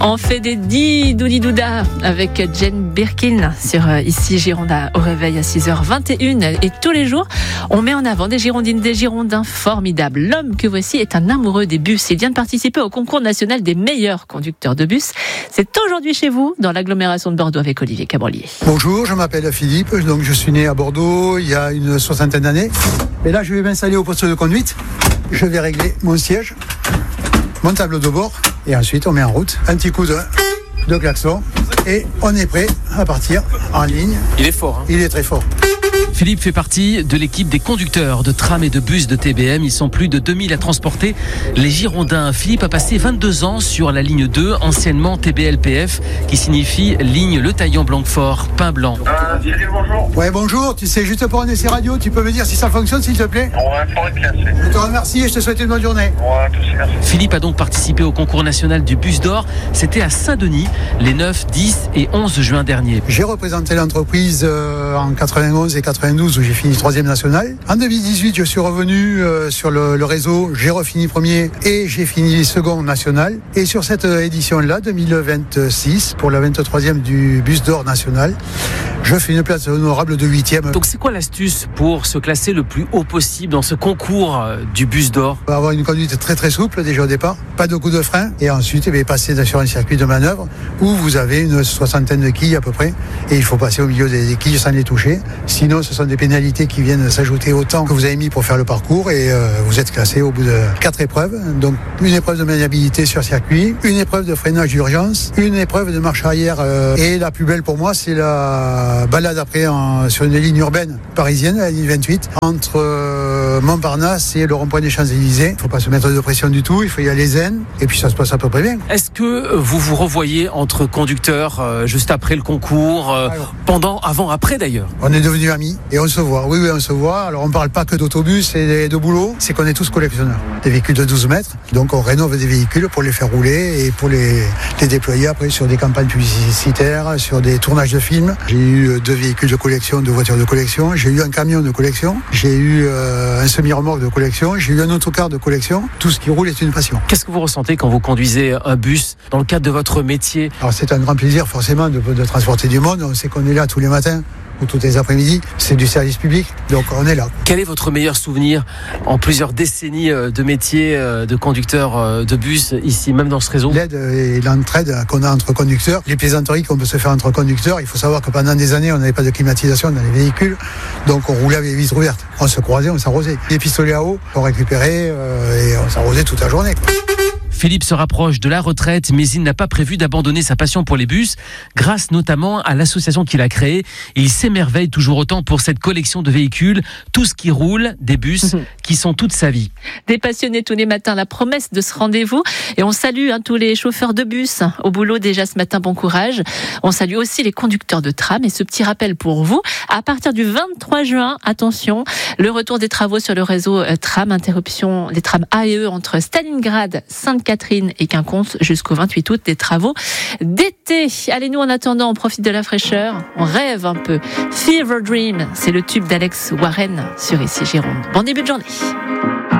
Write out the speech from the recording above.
On fait des doudi-douda avec Jane Birkin sur Ici Gironde au réveil à 6h21. Et tous les jours, on met en avant des Girondines, des Girondins formidables. L'homme que voici est un amoureux des bus. Il vient de participer au concours national des meilleurs conducteurs de bus. C'est aujourd'hui chez vous, dans l'agglomération de Bordeaux, avec Olivier Cabrolier. Bonjour, je m'appelle Philippe. Donc je suis né à Bordeaux il y a une soixantaine d'années. Et là, je vais m'installer au poste de conduite. Je vais régler mon siège, mon tableau de bord. Et ensuite, on met en route. Un petit coup de klaxon. Et on est prêt à partir en ligne. Il est fort. Il est très fort. Philippe fait partie de l'équipe des conducteurs de tram et de bus de TBM. Ils sont plus de 2000 à transporter les Girondins. Philippe a passé 22 ans sur la ligne 2, anciennement TBLPF, qui signifie ligne Le Taillon-Blanquefort, pain blanc. Cyril, bonjour. Ouais, bonjour. Tu sais, juste pour un essai radio, tu peux me dire si ça fonctionne, s'il te plaît? Ouais, fort et classé. Je te remercie et je te souhaite une bonne journée. Ouais, tout c'est merci. Philippe a donc participé au concours national du bus d'or. C'était à Saint-Denis les 9, 10 et 11 juin dernier. J'ai représenté l'entreprise en 91 et 92 où j'ai fini 3e national. En 2018, je suis revenu sur le réseau. J'ai refini premier et j'ai fini second national. Et sur cette édition-là, 2026, pour la 23e du bus d'or national, je fais une place honorable de 8e. Donc c'est quoi l'astuce pour se classer le plus haut possible dans ce concours du bus d'or? On va avoir une conduite très très souple déjà au départ, pas de coup de frein, et ensuite passer sur un circuit de manœuvre où vous avez une soixantaine de quilles à peu près, et il faut passer au milieu des quilles sans les toucher. Sinon, ce sont des pénalités qui viennent s'ajouter au temps que vous avez mis pour faire le parcours, et vous êtes classé au bout de 4 épreuves. Donc une épreuve de maniabilité sur circuit, une épreuve de freinage d'urgence, une épreuve de marche arrière, et la plus belle pour moi, c'est la balade après sur une ligne urbaine parisienne, la ligne 28, entre Montparnasse et le rond-point des Champs-Élysées. Il ne faut pas se mettre de pression du tout, il faut y aller zen, et puis ça se passe à peu près bien. Est-ce que vous vous revoyez entre conducteurs juste après le concours, pendant, avant, après d'ailleurs? On est devenus amis et on se voit. Oui, on se voit. Alors on ne parle pas que d'autobus et de boulot, c'est qu'on est tous collectionneurs. Des véhicules de 12 mètres, donc on rénove des véhicules pour les faire rouler et pour les déployer après sur des campagnes publicitaires, sur des tournages de films. J'ai eu 2 véhicules de collection, 2 voitures de collection, j'ai eu un camion de collection, j'ai eu un semi-remorque de collection, j'ai eu un autocar de collection. Tout ce qui roule est une passion. Qu'est-ce que vous ressentez quand vous conduisez un bus dans le cadre de votre métier? Alors c'est un grand plaisir forcément de transporter du monde. On sait qu'on est là tous les matins ou tous les après-midi. C'est du service public, donc on est là. Quel est votre meilleur souvenir en plusieurs décennies de métier de conducteur de bus ici, même dans ce réseau? L'aide et l'entraide qu'on a entre conducteurs, les plaisanteries qu'on peut se faire entre conducteurs. Il faut savoir que pendant des années, on n'avait pas de climatisation dans les véhicules, donc on roulait avec les vitres ouvertes. On se croisait, on s'arrosait. Les pistolets à eau, on récupérait et on s'arrosait toute la journée. Philippe se rapproche de la retraite, mais il n'a pas prévu d'abandonner sa passion pour les bus, grâce notamment à l'association qu'il a créée. Et il s'émerveille toujours autant pour cette collection de véhicules, tout ce qui roule, des bus qui sont toute sa vie. Des passionnés tous les matins, la promesse de ce rendez-vous. Et on salue tous les chauffeurs de bus au boulot déjà ce matin, bon courage. On salue aussi les conducteurs de tram. Et ce petit rappel pour vous, à partir du 23 juin, attention, le retour des travaux sur le réseau tram, interruption des trams A et E entre Stalingrad, Sainte-Catherine et Quinconce jusqu'au 28 août, des travaux d'été. Allez, nous en attendant, on profite de la fraîcheur, on rêve un peu. Fever Dream, c'est le tube d'Alex Warren sur Ici Gironde. Bon début de journée.